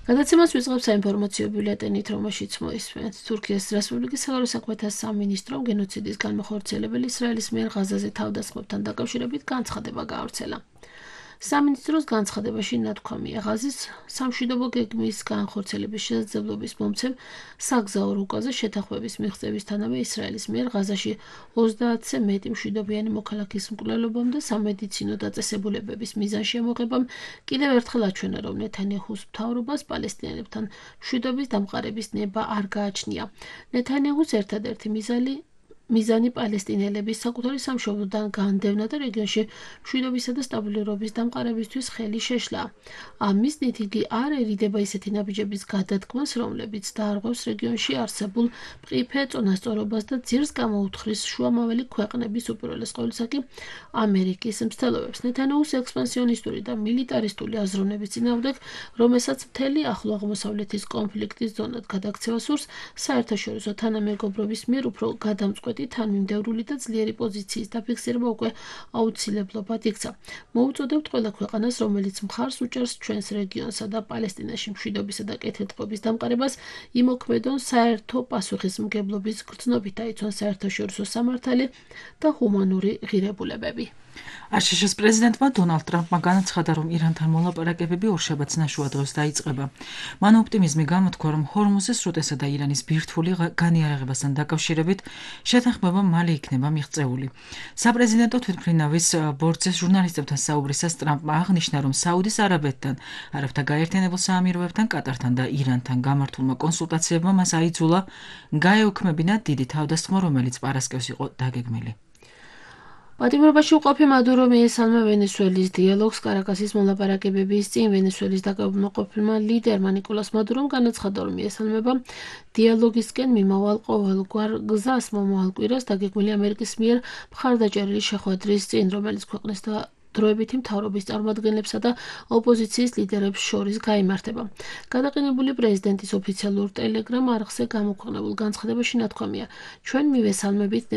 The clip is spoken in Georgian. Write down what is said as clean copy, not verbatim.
გადაცემას ვიწყებ საინფორმაციო ბიულეტენით, რომელშიც მოისმენთ თურქეთის რესპუბლიკის საგარეო საქმეთა სამინისტრომ გენოციდის განმახორციელებელი ისრაელის მიერ ღაზაზე თავდასხმებთან დაკავშირებით განცხადება გაავრცელა. სამინისტროს განცხადებაში ნათქვამია, ღაზის სამშვიდობო გეგმის განხორციელების შესაძლებლობის მომცემ საგზაო რუკაზე შეთანხმების მიღწევისთანავე ისრაელის მიერ ღაზაში 30-ზე მეტი მშვიდობიანი მოქალაქის მკვლელობამ და სამედიცინო დაწესებულებების მიზანშემოღებამ კიდევ ერთხელ აჩვენა, რომ ნეთანიაჰუს მთავრობას პალესტინელებთან მშვიდობის დამყარების ნება არ გააჩნია. ნეთანიაჰუს ერთადერთი მიზანი პალესტინელების საკუთარი სამშობლოდან განდევნა და რეგიონში მშვიდობისა და სტაბილურობის დამყარებისთვის ხელი შეშლა. ამ მიზნით იგი არ ერიდება ისეთი ნაბიჯების გადადგმას, რომლებიც დაარღვევს რეგიონში არსებულ მყიფე წონასწორობას და ძირს გამოუთხრის შუამავალი ქვეყნების, უპირველეს ყოვლისა კი ამერიკის მცდელობებს. ნეთანიაჰუს ექსპანსიონისტური და მილიტარისტული აზროვნების წინააღმდეგ, რომელსაც მთელი ახლო აღმოსავლეთის კონფლიქტის ზონად გადაქცევა სურს, საერთაშორისო თანამეგობრობის მიერ უფრო გადამწყვეტი თანმიმდევრული და ძლიერი პოზიციის დაფიქსირება უკვე აუცილებლობად იქცა. მოუწოდებთ ყველა ქვეყანას, რომელიც მხარს უჭერს ჩვენს რეგიონსა და პალესტინაში მშვიდობისა და კეთილდღეობის დამყარებას, იმოქმედონ საერთო პასუხისმგებლობის გრძნობით დაიცვან საერთაშორისო სამართალი და ჰუმანური ღირებულებები. აშშ-ის პრეზიდენტმა დონალდ ტრამპმა განაცხადა, რომ ირანთან მოლაპარაკებები ორშაბათს ნაშუა დროს დაიწყება. მან ოპტიმიზმი გამოთქვა, რომ ჰორმუზის სრუტესა და ირანის ბირთვული განიარაღებასთან დაკავშირებით შეთანხმება მალე იქნება მიღწეული. საპრეზიდენტო თვითმფრინავის ბორცეს ჟურნალისტებთან საუბრისას ტრამპმა აღნიშნა, რომ საუდის არაბეთთან, არაბთა გაერთიანებულ საამიროებთან, კატართან და ირანთან გამართულმა კონსულტაციებმა მას აიძულა გაეუქმებინა დიდი თავდასხმა, რომელიც პარასკევს იყო დაგეგმილი. პატიმრობაში მყოფი მადურო მიესალმა ვენესუელის დიალოგს კარაკასის მოლაპარაკებების წინ. ვენესუელის დაკავებულმა ყოფილმა ლიდერმა ნიკოლას მადურომ განაცხადა, რომ მიესალმება დიალოგისკენ მიმავალ ყოველგვარ გზას მომავალ კვირას დაგეგმილი ამერიკის მიერ მხარდაჭერილი შეხვედრის წინ, რომელიც ქვეყნის დროებითი მთავრობის წარმომადგენლებსა და ოპოზიციის ლიდერებს შორის გაიმართება. გადაყენებული პრეზიდენტის ოფიციალურ ტელეგრამ არხზე გამოქვეყნებულ განცხადებაში ნათქვამია, ჩვენ მივესალმებით